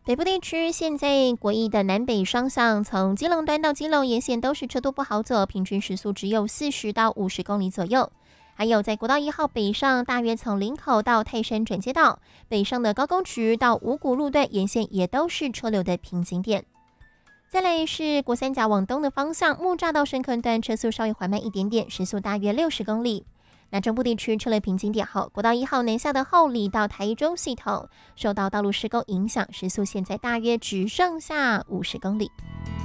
北部地区现在国一的南北双向，从基隆端到基隆沿线都是车多不好走，平均时速只有40到50公里左右。还有在国道1号北上，大约从林口到泰山转接道北上的高工局到五股路段沿线也都是车流的瓶颈点。再来是国三甲往东的方向，木栅到深坑段车速稍微缓慢一点点，时速大约60公里。那中部地区车流瓶颈点后，国道1号南下的后里到台中系统受到道路施工影响，时速现在大约只剩下50公里。